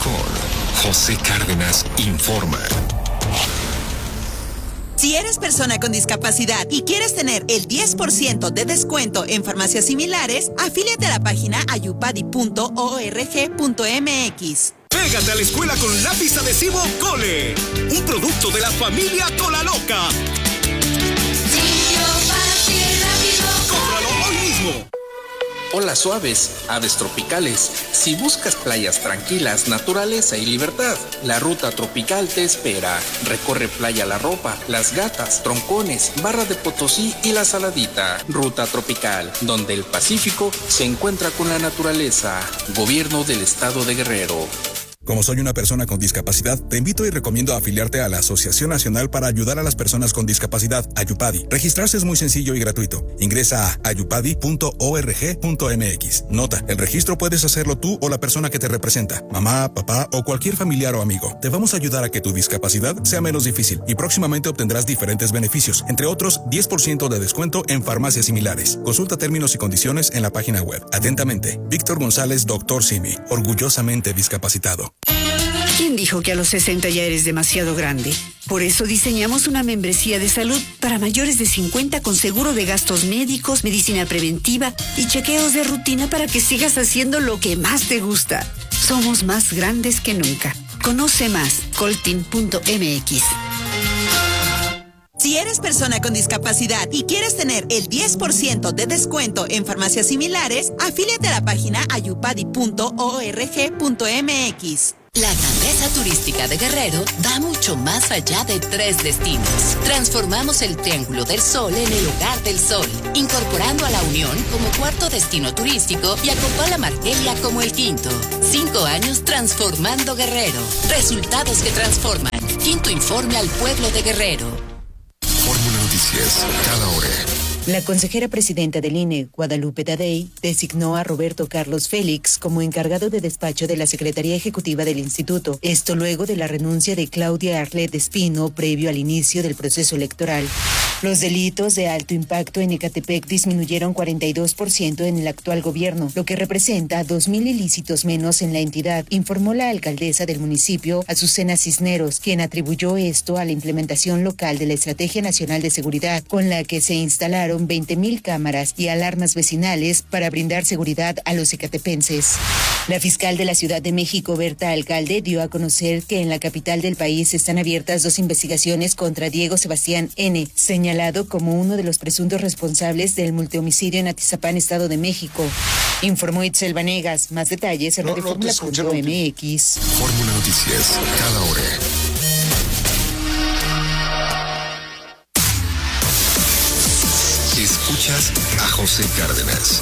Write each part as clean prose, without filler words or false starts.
con José Cárdenas informa. Si eres persona con discapacidad y quieres tener el 10% de descuento en farmacias similares, afíliate a la página ayupadi.org.mx. Pégate a la escuela con lápiz adhesivo Cole, un producto de la familia Cola Loca. Limpio, fácil, rápido. ¡Cómpralo hoy mismo! Hola suaves, aves tropicales. Si buscas playas tranquilas, naturaleza y libertad, la ruta tropical te espera. Recorre Playa La Ropa, Las Gatas, Troncones, Barra de Potosí y La Saladita. Ruta tropical, donde el Pacífico se encuentra con la naturaleza. Gobierno del Estado de Guerrero. Como soy una persona con discapacidad, te invito y recomiendo afiliarte a la Asociación Nacional para Ayudar a las Personas con Discapacidad, Ayupadi. Registrarse es muy sencillo y gratuito. Ingresa a ayupadi.org.mx. Nota, el registro puedes hacerlo tú o la persona que te representa, mamá, papá o cualquier familiar o amigo. Te vamos a ayudar a que tu discapacidad sea menos difícil y próximamente obtendrás diferentes beneficios, entre otros 10% de descuento en farmacias similares. Consulta términos y condiciones en la página web. Atentamente, Víctor González, Dr. Simi, orgullosamente discapacitado. ¿Quién dijo que a los 60 ya eres demasiado grande? Por eso diseñamos una membresía de salud para mayores de 50 con seguro de gastos médicos, medicina preventiva y chequeos de rutina para que sigas haciendo lo que más te gusta. Somos más grandes que nunca. Conoce más, coltin.mx. Si eres persona con discapacidad y quieres tener el 10% de descuento en farmacias similares, afíliate a la página ayupadi.org.mx. La grandeza turística de Guerrero va mucho más allá de 3 destinos. Transformamos el Triángulo del Sol en el Hogar del Sol, incorporando a La Unión como 4º destino turístico y a Copala Margelia como el 5º. 5 años transformando Guerrero. Resultados que transforman. 5º informe al pueblo de Guerrero. Fórmula Noticias, cada hora. La consejera presidenta del INE, Guadalupe Tadei, designó a Roberto Carlos Félix como encargado de despacho de la Secretaría Ejecutiva del Instituto. Esto luego de la renuncia de Claudia Arlet Espino previo al inicio del proceso electoral. Los delitos de alto impacto en Ecatepec disminuyeron 42% en el actual gobierno, lo que representa 2,000 ilícitos menos en la entidad, informó la alcaldesa del municipio, Azucena Cisneros, quien atribuyó esto a la implementación local de la Estrategia Nacional de Seguridad, con la que se instalaron 20,000 cámaras y alarmas vecinales para brindar seguridad a los ecatepenses. La fiscal de la Ciudad de México, Berta Alcalde, dio a conocer que en la capital del país están abiertas 2 investigaciones contra Diego Sebastián N., señalado como uno de los presuntos responsables del multihomicidio en Atizapán, Estado de México. Informó Itzel Vanegas. Más detalles en radioformula.mx. Fórmula Noticias, cada hora. Escuchas a José Cárdenas.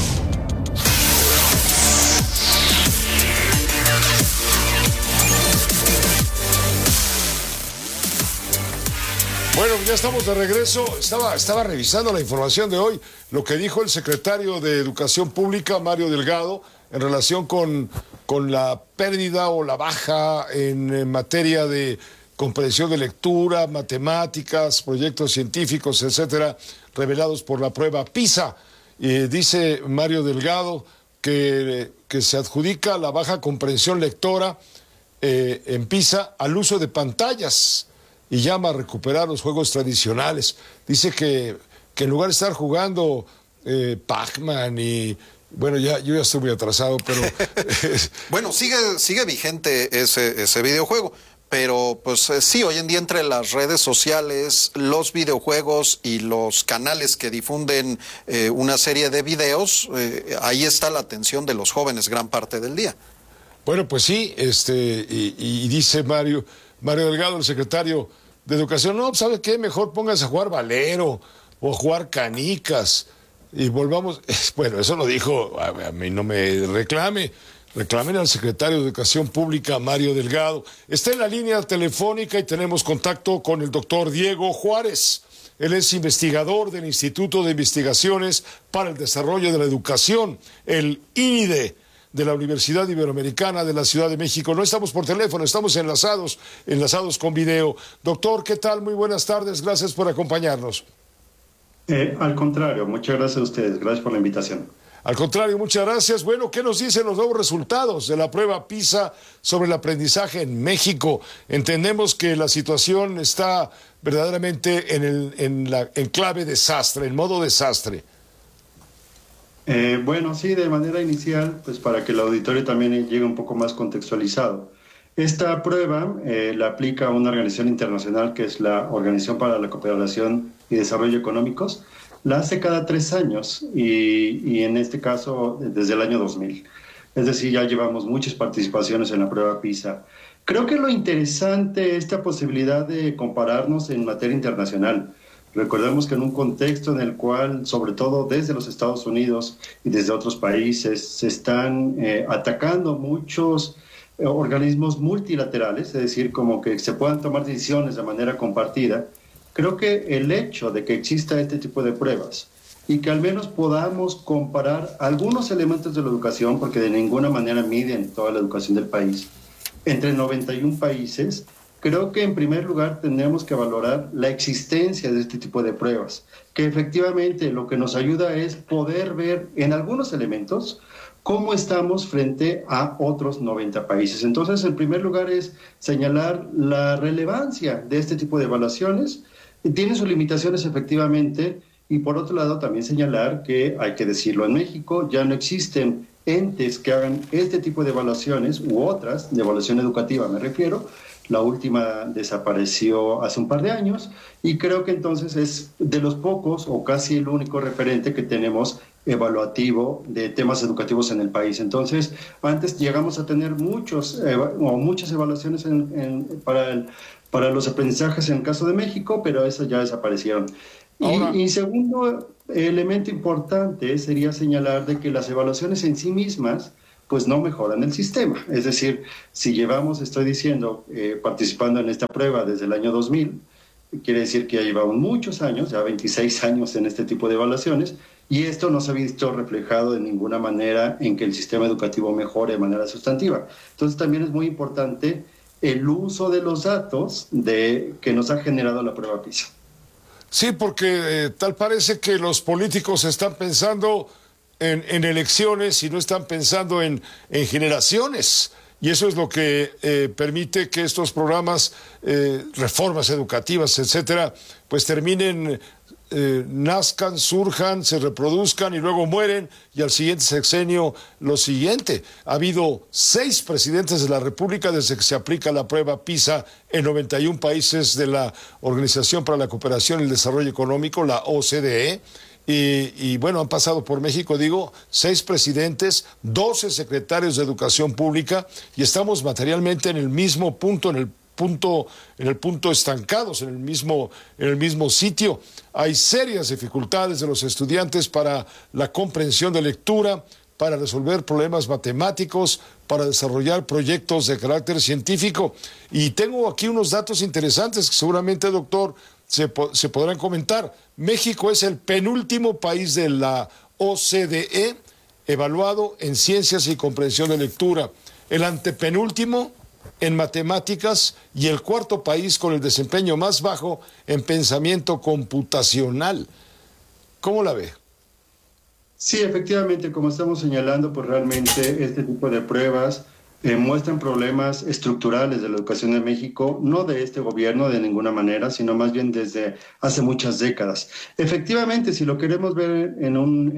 Bueno, ya estamos de regreso. Estaba revisando la información de hoy, lo que dijo el secretario de Educación Pública, Mario Delgado, en relación con la pérdida o la baja en materia de comprensión de lectura, matemáticas, proyectos científicos, etcétera, revelados por la prueba PISA. Dice Mario Delgado que se adjudica la baja comprensión lectora en PISA al uso de pantallas y llama a recuperar los juegos tradicionales. Dice que en lugar de estar jugando Pac-Man y... Bueno, yo ya estoy muy atrasado, pero... Bueno, sigue vigente ese videojuego. Pero pues sí, hoy en día entre las redes sociales, los videojuegos y los canales que difunden una serie de videos, ahí está la atención de los jóvenes gran parte del día. Bueno, pues sí, y dice Mario Delgado, el secretario de Educación, no, ¿sabe qué? Mejor pónganse a jugar Valero o a jugar canicas y volvamos... Bueno, eso lo dijo, a mí no me reclamen al secretario de Educación Pública, Mario Delgado. Está en la línea telefónica y tenemos contacto con el doctor Diego Juárez. Él es investigador del Instituto de Investigaciones para el Desarrollo de la Educación, el INIDE, de la Universidad Iberoamericana de la Ciudad de México. No estamos por teléfono, estamos enlazados con video. Doctor, ¿qué tal? Muy buenas tardes, gracias por acompañarnos. Al contrario, muchas gracias a ustedes, gracias por la invitación. Al contrario, muchas gracias. Bueno, ¿qué nos dicen los nuevos resultados de la prueba PISA sobre el aprendizaje en México? Entendemos que la situación está verdaderamente en clave desastre, en modo desastre. Bueno, sí, de manera inicial, pues para que el auditorio también llegue un poco más contextualizado. Esta prueba la aplica una organización internacional que es la Organización para la Cooperación y Desarrollo Económicos. La hace cada 3 años y en este caso desde el año 2000. Es decir, ya llevamos muchas participaciones en la prueba PISA. Creo que lo interesante es esta posibilidad de compararnos en materia internacional. Recordemos que en un contexto en el cual, sobre todo desde los Estados Unidos y desde otros países, se están atacando muchos organismos multilaterales, es decir, como que se puedan tomar decisiones de manera compartida. Creo que el hecho de que exista este tipo de pruebas y que al menos podamos comparar algunos elementos de la educación, porque de ninguna manera miden toda la educación del país, entre 91 países, creo que en primer lugar tendremos que valorar la existencia de este tipo de pruebas, que efectivamente lo que nos ayuda es poder ver en algunos elementos cómo estamos frente a otros 90 países. Entonces, en primer lugar es señalar la relevancia de este tipo de evaluaciones. Tiene sus limitaciones efectivamente, y por otro lado también señalar que, hay que decirlo, en México ya no existen entes que hagan este tipo de evaluaciones u otras, de evaluación educativa me refiero. La última desapareció hace un par de años y creo que entonces es de los pocos o casi el único referente que tenemos evaluativo de temas educativos en el país. Entonces, antes llegamos a tener muchas evaluaciones para los aprendizajes en el caso de México, pero esas ya desaparecieron. Y segundo elemento importante sería señalar de que las evaluaciones en sí mismas pues no mejoran el sistema. Es decir, si llevamos, estoy diciendo, participando en esta prueba desde el año 2000, quiere decir que ya llevamos muchos años, ya 26 años en este tipo de evaluaciones, y esto no se ha visto reflejado de ninguna manera en que el sistema educativo mejore de manera sustantiva. Entonces también es muy importante el uso de los datos que nos ha generado la prueba PISA. Sí, porque tal parece que los políticos están pensando en elecciones y no están pensando en generaciones. Y eso es lo que permite que estos programas, reformas educativas, etcétera, pues terminen, nazcan, surjan, se reproduzcan y luego mueren, y al siguiente sexenio lo siguiente. Ha habido 6 presidentes de la República desde que se aplica la prueba PISA en 91 países de la Organización para la Cooperación y el Desarrollo Económico, la OCDE. Y bueno, han pasado por México, 6 presidentes, 12 secretarios de Educación Pública, y estamos materialmente en el mismo punto, en el punto estancados, en el mismo sitio. Hay serias dificultades de los estudiantes para la comprensión de lectura, para resolver problemas matemáticos, para desarrollar proyectos de carácter científico. Y tengo aquí unos datos interesantes que seguramente, doctor, se podrán comentar. México es el penúltimo país de la OCDE evaluado en ciencias y comprensión de lectura, el antepenúltimo en matemáticas y el 4º país con el desempeño más bajo en pensamiento computacional. ¿Cómo la ve? Sí, efectivamente, como estamos señalando, pues realmente este tipo de pruebas muestran problemas estructurales de la educación en México, no de este gobierno de ninguna manera, sino más bien desde hace muchas décadas. Efectivamente, si lo queremos ver en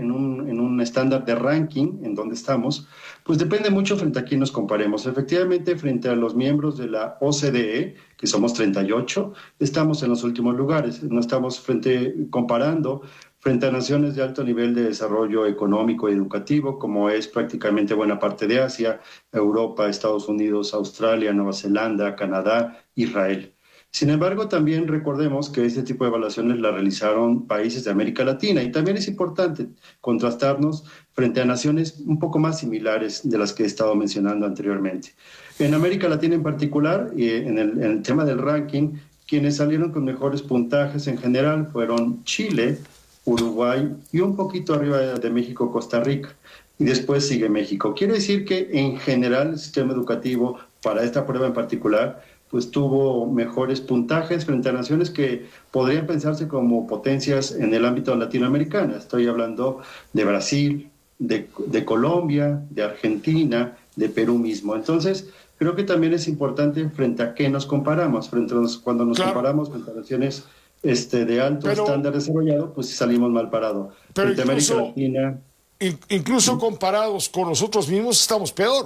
un estándar de ranking, en donde estamos, pues depende mucho frente a quién nos comparemos. Efectivamente, frente a los miembros de la OCDE, que somos 38, estamos en los últimos lugares. No estamos comparando frente a naciones de alto nivel de desarrollo económico y educativo, como es prácticamente buena parte de Asia, Europa, Estados Unidos, Australia, Nueva Zelanda, Canadá, Israel. Sin embargo, también recordemos que este tipo de evaluaciones las realizaron países de América Latina, y también es importante contrastarnos frente a naciones un poco más similares de las que he estado mencionando anteriormente. En América Latina en particular, y en el tema del ranking, quienes salieron con mejores puntajes en general fueron Chile, Uruguay y un poquito arriba de México, Costa Rica, y después sigue México. Quiere decir que en general el sistema educativo para esta prueba en particular pues tuvo mejores puntajes frente a naciones que podrían pensarse como potencias en el ámbito latinoamericano. Estoy hablando de Brasil, de Colombia, de Argentina, de Perú mismo. Entonces, creo que también es importante frente a qué nos comparamos, cuando nos comparamos con naciones de alto estándar desarrollado, pues si salimos mal parados. Pero frente a América Latina, incluso comparados con nosotros mismos estamos peor.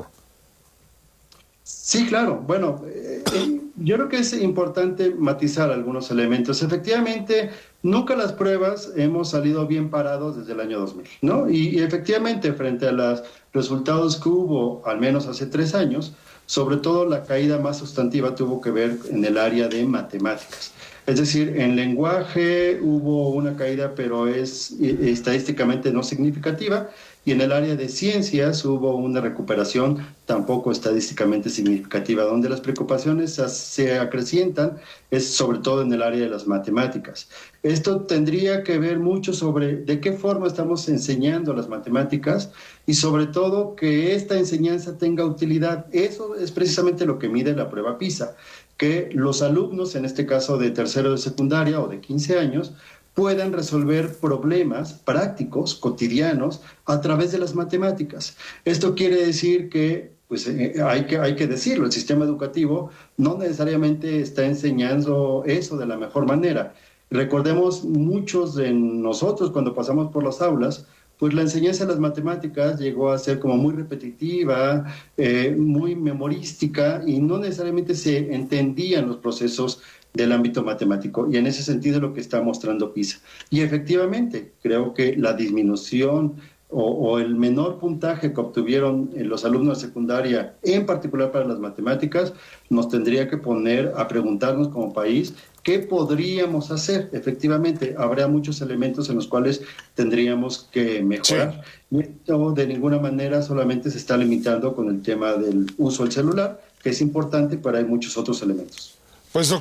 Sí, claro. Bueno, yo creo que es importante matizar algunos elementos. Efectivamente, nunca las pruebas hemos salido bien parados desde el año 2000, ¿no? Y efectivamente, frente a los resultados que hubo, al menos hace 3 años, sobre todo la caída más sustantiva tuvo que ver en el área de matemáticas. Es decir, en lenguaje hubo una caída, pero es estadísticamente no significativa, y en el área de ciencias hubo una recuperación tampoco estadísticamente significativa. Donde las preocupaciones se acrecientan es sobre todo en el área de las matemáticas. Esto tendría que ver mucho sobre de qué forma estamos enseñando las matemáticas y sobre todo que esta enseñanza tenga utilidad. Eso es precisamente lo que mide la prueba PISA, que los alumnos, en este caso de tercero de secundaria o de 15 años, puedan resolver problemas prácticos, cotidianos, a través de las matemáticas. Esto quiere decir que, pues hay que decirlo, el sistema educativo no necesariamente está enseñando eso de la mejor manera. Recordemos, muchos de nosotros cuando pasamos por las aulas, pues la enseñanza de las matemáticas llegó a ser como muy repetitiva, muy memorística, y no necesariamente se entendían los procesos del ámbito matemático, y en ese sentido es lo que está mostrando PISA. Y efectivamente, creo que la disminución o el menor puntaje que obtuvieron los alumnos de secundaria, en particular para las matemáticas, nos tendría que poner a preguntarnos como país qué podríamos hacer. Efectivamente, habrá muchos elementos en los cuales tendríamos que mejorar. Sí. Y esto de ninguna manera solamente se está limitando con el tema del uso del celular, que es importante, pero hay muchos otros elementos. Pues